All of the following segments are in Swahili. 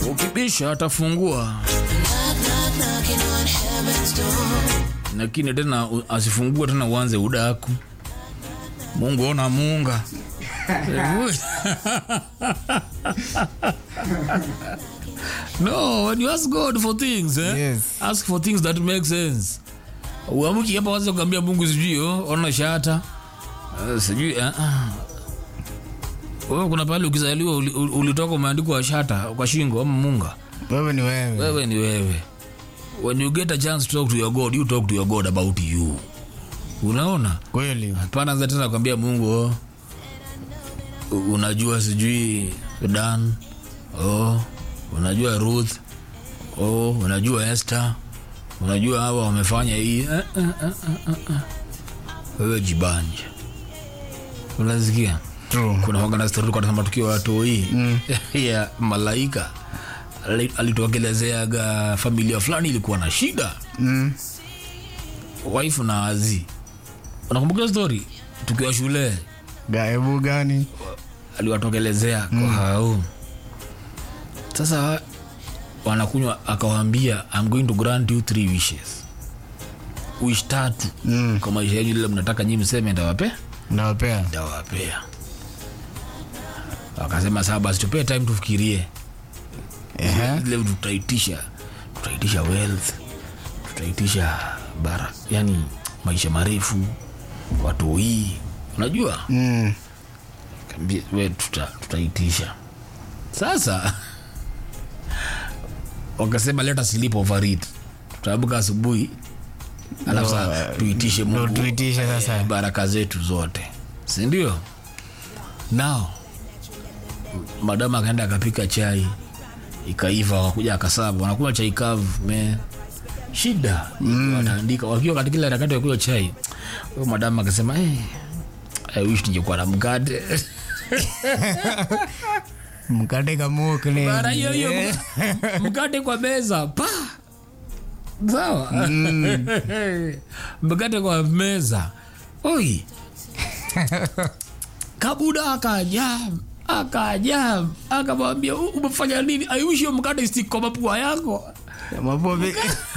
ukibisha atafungua, lakini tena asifungua tena uanze udaku. Mungu ona Munga. No, when you ask God for things, Yes. ask for things that make sense. Uamuki hapa waza kuambia Mungu sijui ona shata. Sijui wewe kuna pale ukizaliwa ulitoka umeandikwa shata kwa shingo ama Munga. Wewe ni wewe. Wewe ni wewe. When you get a chance to talk to your God, you talk to your God about you. Unaona? Kweli. Hapana za tena kwambia Mungu unajua sijui Dan. Unajua Ruth. Unajua Esther. Unajua hawa wamefanya hii. Wewe jibanje. Unasikia? True. Kuna wagana story kwa matukio watu hii ya malaika alitokelezea familia fulani ilikuwa na shida. Wife na Azi. Unakumbuka story? Tukiwa shule. Gaebu gani? Aliwatokelezea kwa hao. Sasa wanakunywa akawaambia I'm going to grant you 3 wishes. Wish 3. Kwa maisha yenu ile mnataka nyinyi mseme ndawapea? Ndawapea. Wakasema sawa basi tupe time tufikirie. Ile tutaitisha wealth. Tutaitisha bara, yani maisha marefu, watu hii. Unajua? Kambia wewe tutaitisha. Sasa wakasema let us sleep over it. Tutaamka asubuhi. Alafu tuitishe Mungu. Tuitishe sasa baraka zetu zote. Si ndio? Now madama akaenda akapika chai ikaiva, wakuja akasabu, wanakunywa chai kavu shida. Wanaandika wakiwa katika ile harakati ya kunywa chai. Huyo madama akasema I wish ningekuwa na mkate. Mkate kama kile. Bara hiyo mkate kwa meza pa. Sawa. Mkate kwa meza. Oi. Kabuda akaja akamwambia umefanya nini? I wish you mkate stick kwa mapua yako. Mapobe.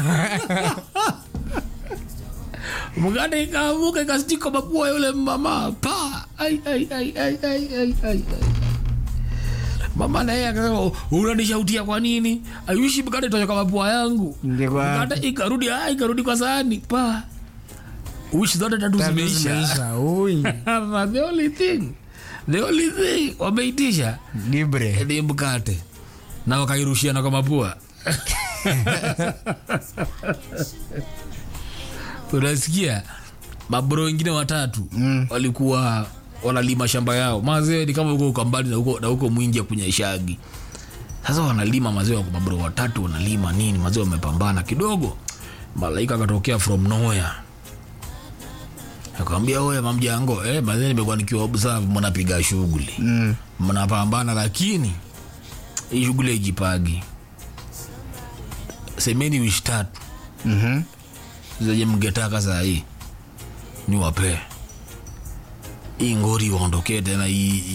Mkate ikamuka ikastika kwa mapua yule mama. Pa. Ai. Mama naye akasema unanishautia kwa nini? I wish mkate toka kwa mapua yangu. Mkate ikarudi kwa sahani. Pa. Wish zote tatu zimeisha. Oi. The only thing wameitisha libre ni mkate na wakairushia na kwa mapua. Unasikia? Mabro wengine watatu walikuwa wanalima shamba yao. Mazee ni kama huko ukambali na huko mwingi ya kunyeshagi. Sasa wanalima mazee kwa mabro watatu wanalima nini? Mazee wamepambana kidogo. Malaika akatokea from nowhere. Akamwambia wewe mamjango mazee nimekuwa nikiwa observe mnapiga shughuli. Mnapambana lakini hii shughuli ijipagi. Semeni wish 3. Zaje mngetaka saa hii ni wape. Hii ngori waondoke tena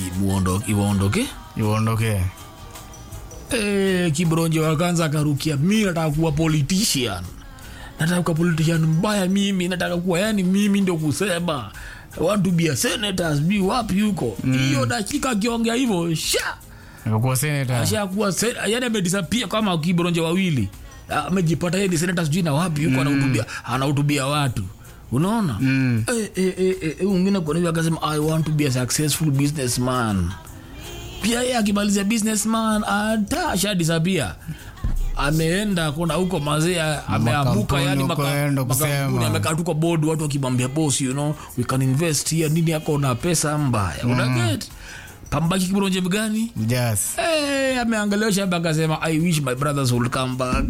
iwaondoke. Kibronje wakaanza akarukia mimi nataka kuwa politician. Nataka kuwa politician mbaya mimi, nataka kuwa yani mimi ndio kusema. I want to be a senator, be wapi yuko. Hiyo dakika akiongea hivyo, Akakuwa senator. Ashakuwa yani amedisappear kama kibronje wawili. Amejipata yeye ni senator sijui na wapi yuko anahutubia watu. Unaona? Mwingine kwa nini akasema I want to be a successful businessman. Pia yeye akimalizia businessman atasha disappear. Ameenda kuna huko mazee ameabuka yani makampuni amekaa tu kwa board watu wakimwambia boss we can invest here nini yako na pesa mbaya. Unaget? Pambaki kibronje gani? Yes. Ameangalia shamba akasema I wish my brothers would come back.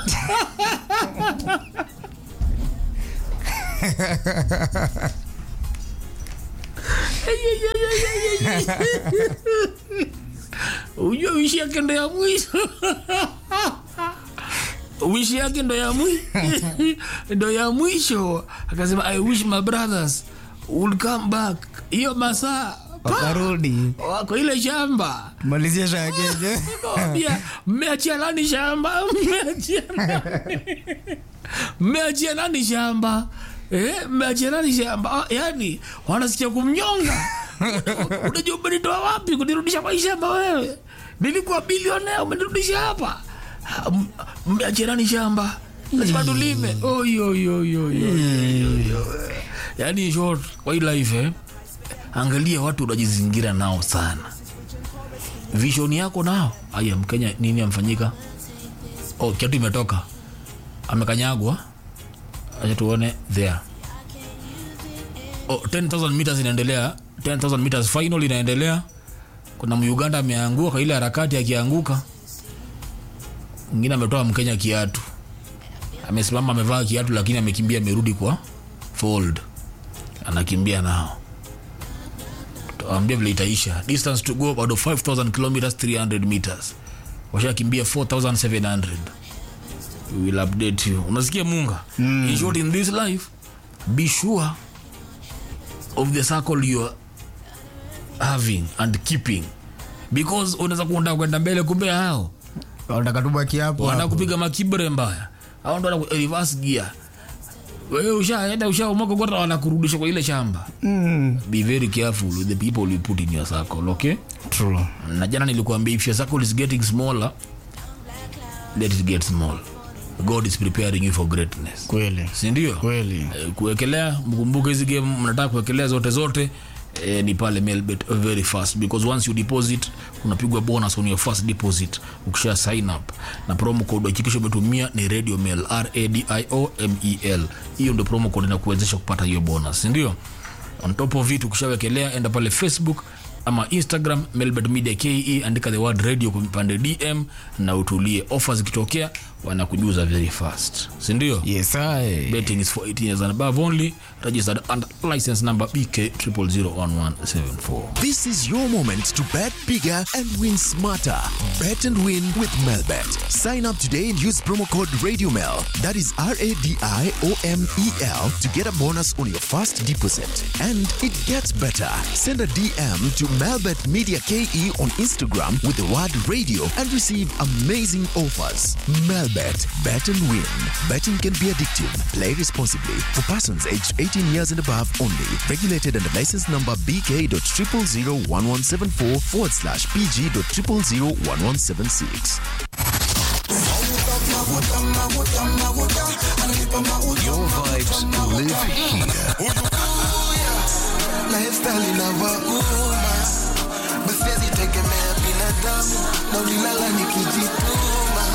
Ujua wishi yake ndo ya mwisho. Wishi yake ndo ya mwisho. Akasema I wish my brothers would come back. Hiyo masaa Wakarudi. Wako ile shamba. Malizia shakeje. Mwambia mmeachia nani shamba? Mmeachia nani shamba? Mmeachia nani shamba? Yaani wanasikia kumnyonga. Unajua umenitoa wapi kunirudisha kwa shamba wewe? Nilikuwa bilionea umenirudisha hapa. Mmeachia nani shamba? Lazima tulime. Yaani short kwa hii life angalia watu unajizingira nao sana. Vision yako nao. Aya Mkenya nini amfanyika? Kiatu imetoka. Amekanyagwa. Acha tuone there. 10,000 meters inaendelea. 10,000 meters final inaendelea. Kuna Muganda ameanguka kwa ile harakati akianguka. Mwingine ametoa Mkenya kiatu. Amesimama amevaa kiatu lakini amekimbia amerudi kwa fold. Anakimbia nao. Tuambie vile itaisha. Distance to go about 5,000 kilometers 300 meters. Washakimbia 4,700. We will update you. Unasikia Munga? In short, in this life, be sure of the circle you are having and keeping. Because unaweza kuenda kwenda mbele kumbe hao. Wanataka tubaki hapo. Wanataka kupiga makibre mbaya. Hao ndio wana reverse gear. Wewe ushaomoka kwa wanakurudisha kwa ile shamba. Be very careful with the people you put in your circle, okay? True. Na jana nilikuambia if your circle is getting smaller, let it get small. God is preparing you for greatness. Kweli. Si ndio? Kweli. Kuwekelea, mkumbuke hizi game mnataka kuwekelea zote ni pale Melbet very fast, because once you deposit unapigwa bonus on your first deposit ukisha sign up, na promo code hakikisha umetumia ni Radio Mel RADIOMEL. Hiyo ndio promo code inakuwezesha kupata hiyo bonus, ndio? On top of it ukishawekelea enda pale Facebook ama Instagram Melbet Media KE, andika the word radio kupande DM na utulie. Offers kitokea wanakujuza very fast, si ndio? Yes I. Betting is for 18 years and above only. Registered under license number BK 0001174. This is your moment to bet bigger and win smarter. Bet and win with Melbet. Sign up today and use promo code RadioMel. That is RADIOMEL to get a bonus on your first deposit. And it gets better. Send a DM to Melbet Media KE on Instagram with the word radio and receive amazing offers. Melbet. Bet and win. Betting can be addictive. Play responsibly. For persons aged 18 years and above only. Regulated under license number BK.0001174/PG.0001176. Your vibes live here. Lifestyle in a wakuma. Basiezi tegemea binadamu. Na ulilala nikijituma.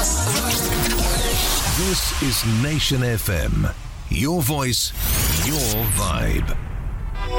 This is Nation FM. Your voice, your vibe.